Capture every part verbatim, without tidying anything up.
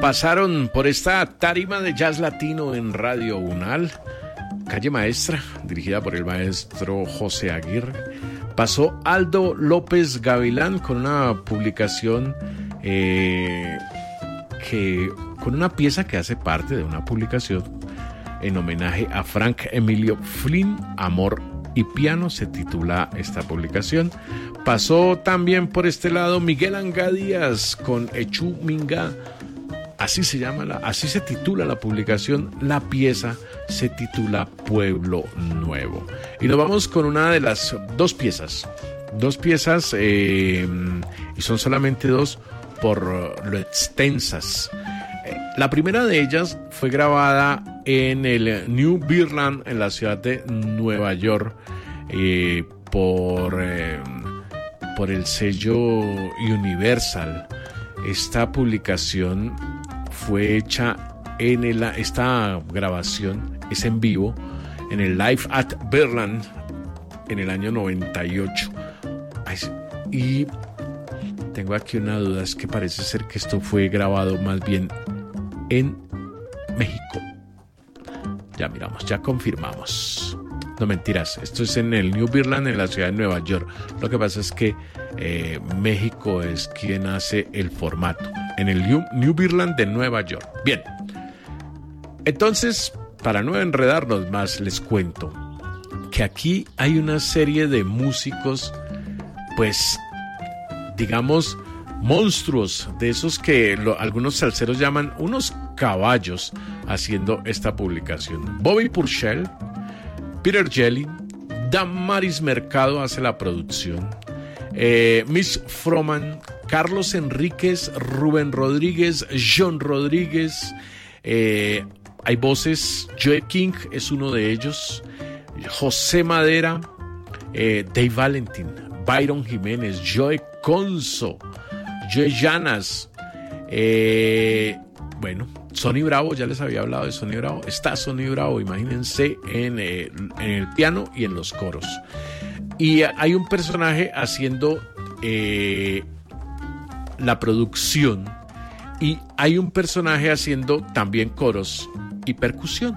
pasaron por esta tarima de jazz latino en Radio Unal, Calle Maestra, dirigida por el maestro José Aguirre. Pasó Aldo López Gavilán con una publicación eh, que con una pieza que hace parte de una publicación en homenaje a Frank Emilio Flynn, Amor y Piano, se titula esta publicación. Pasó también por este lado Miguel Angadías con Echu Minga, así se llama, la, así se titula la publicación. La pieza se titula Pueblo Nuevo. Y nos vamos con una de las dos piezas, dos piezas eh, y son solamente dos por lo extensas. La primera de ellas fue grabada en el New Birdland en la ciudad de Nueva York eh, por, eh, por el sello Universal. Esta publicación fue hecha en el, esta grabación es en vivo en el Live at Birdland en el año noventa y ocho. Ay, y tengo aquí una duda, es que parece ser que esto fue grabado más bien en México. Ya miramos, ya confirmamos. No, mentiras, esto es en el New Birdland en la ciudad de Nueva York. Lo que pasa es que eh, México es quien hace el formato en el New, New Birdland de Nueva York. Bien, entonces, para no enredarnos más, les cuento que aquí hay una serie de músicos, pues, digamos, monstruos, de esos que lo, algunos salseros llaman unos caballos, haciendo esta publicación. Bobby Purcell, Peter Jelly, Damaris Mercado hace la producción, eh, Miss Froman, Carlos Enríquez, Rubén Rodríguez, John Rodríguez, eh, hay voces, Joe King es uno de ellos, José Madera, eh, Dave Valentin, Byron Jiménez, Joe Conso, Joe Llanas, eh, bueno, Sonny Bravo, ya les había hablado de Sonny Bravo, está Sonny Bravo, imagínense, en, eh, en el piano y en los coros. Y hay un personaje haciendo eh, la producción y hay un personaje haciendo también coros y percusión.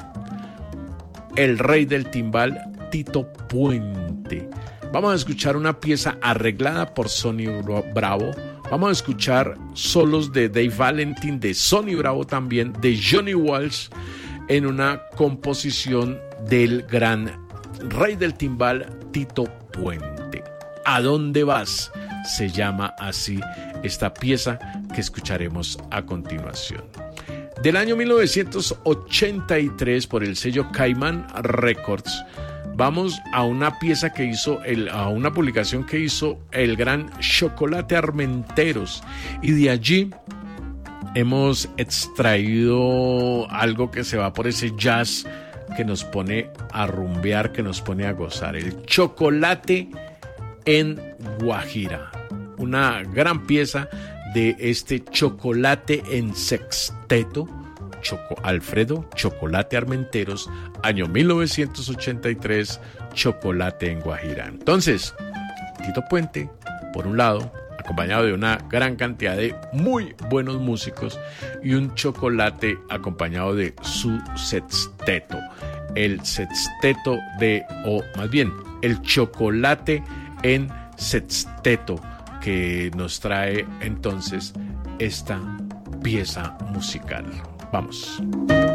El rey del timbal, Tito Puente. Vamos a escuchar una pieza arreglada por Sonny Bravo. Vamos a escuchar solos de Dave Valentin, de Sonny Bravo también, de Johnny Walsh, en una composición del gran rey del timbal, Tito Puente. ¿A dónde vas? Se llama así esta pieza que escucharemos a continuación. Del año mil novecientos ochenta y tres, por el sello Caimán Records, vamos a una pieza que hizo, el, a una publicación que hizo el gran Chocolate Armenteros, y de allí hemos extraído algo que se va por ese jazz que nos pone a rumbear, que nos pone a gozar. El Chocolate en Guajira, una gran pieza de este Chocolate en sexteto, Choco Alfredo Chocolate Armenteros, año mil novecientos ochenta y tres, Chocolate en Guajira. Entonces, Tito Puente, por un lado, acompañado de una gran cantidad de muy buenos músicos, y un chocolate acompañado de su sexteto, el sexteto de, o más bien, el Chocolate en sexteto, que nos trae entonces esta pieza musical. Vamos.